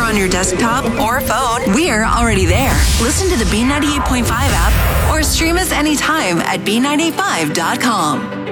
on your desktop or phone, we're already there. Listen to the B98.5 app or stream us anytime at B985.com.